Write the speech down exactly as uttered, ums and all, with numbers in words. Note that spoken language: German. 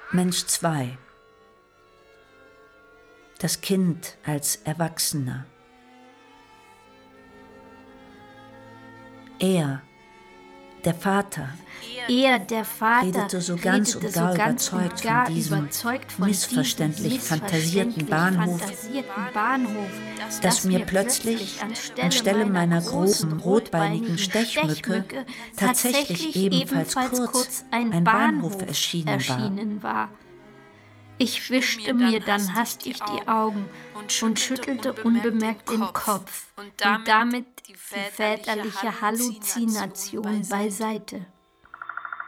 Mensch zwei. Das Kind als Erwachsener. Er, der Vater, Er, der Vater, redete so ganz redete und gar so ganz überzeugt und gar von diesem überzeugt von missverständlich diesem fantasierten Bahnhof, fantasierten Bahnhof, dass mir plötzlich anstelle meiner großen rotbeinigen Stechmücke tatsächlich ebenfalls kurz ein Bahnhof erschienen war. Ich wischte mir dann hastig die Augen und schüttelte unbemerkt den Kopf und damit die väterliche Halluzination beiseite.